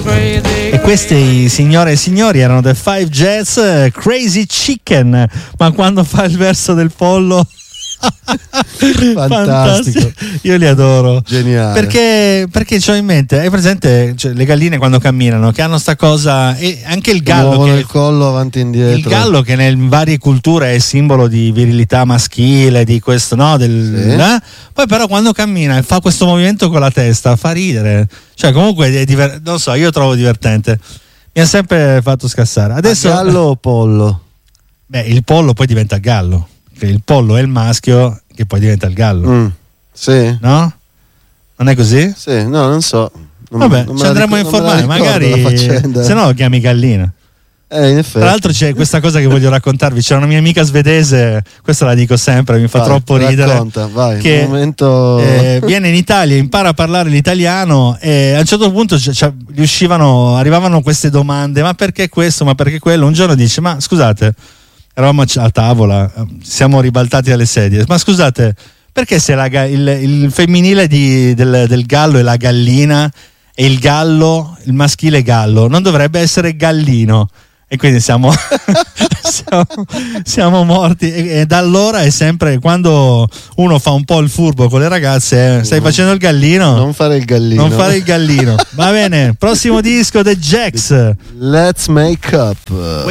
E questi, signore e signori, erano The Five Jazz, Crazy Chicken. Ma quando fa il verso del pollo, fantastico. Io li adoro. Geniale. Perché c'ho in mente, hai presente, cioè, le galline quando camminano, che hanno sta cosa, e anche il gallo muovono che il collo avanti e indietro. Il gallo che nelle varie culture è simbolo di virilità maschile, di questo, no? Sì. Poi però quando cammina e fa questo movimento con la testa fa ridere. Cioè comunque è non so, io trovo divertente. Mi ha sempre fatto scassare. Adesso gallo o pollo? Beh, il pollo poi diventa il gallo. Il pollo è il maschio che poi diventa il gallo. Sì. No? Non è così? Sì, no, non so. Vabbè, ci andremo a informare, magari se no lo chiami gallina. In effetti. Tra l'altro c'è questa cosa che voglio raccontarvi. C'è una mia amica svedese, questa la dico sempre, mi fa troppo ridere. Racconta, vai, che momento... viene in Italia, impara a parlare l'italiano e a un certo punto arrivavano queste domande: ma perché questo, ma perché quello? Un giorno dice: ma scusate, eravamo a tavola, siamo ribaltati dalle sedie, ma scusate, perché se il femminile del gallo è la gallina e il gallo, il maschile gallo, non dovrebbe essere gallino? E quindi siamo morti e da allora è sempre, quando uno fa un po' il furbo con le ragazze, stai facendo il gallino? Non fare il gallino. Va bene, prossimo disco The Jacks, Let's Make Up.